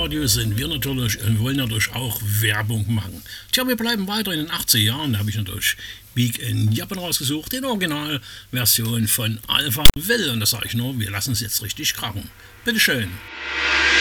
Radio sind wir natürlich und wollen natürlich auch Werbung machen. Tja, wir bleiben weiter in den 80er Jahren. Da habe ich natürlich Big in Japan rausgesucht, den Originalversion von Alpha Will. Und das sage ich nur, wir lassen es jetzt richtig krachen. Bitteschön.